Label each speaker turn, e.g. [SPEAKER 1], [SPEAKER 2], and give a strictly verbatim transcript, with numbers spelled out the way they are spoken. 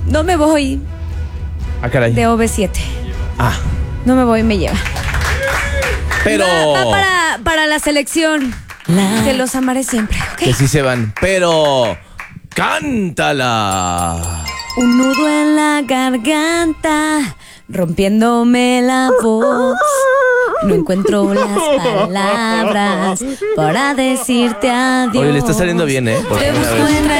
[SPEAKER 1] no me voy
[SPEAKER 2] Ah, caray.
[SPEAKER 1] de O V siete.
[SPEAKER 2] Ah,
[SPEAKER 1] No me voy, me lleva.
[SPEAKER 2] pero...
[SPEAKER 1] Va, va para, para la selección. Que los amaré siempre, ¿ok?
[SPEAKER 2] Que sí se van, pero... ¡Cántala!
[SPEAKER 1] Un nudo en la garganta, rompiéndome la voz. No encuentro las palabras para decirte adiós.
[SPEAKER 2] Oye, le está saliendo bien, ¿eh? Por
[SPEAKER 1] Te
[SPEAKER 2] primera
[SPEAKER 1] busco
[SPEAKER 2] vez.
[SPEAKER 1] en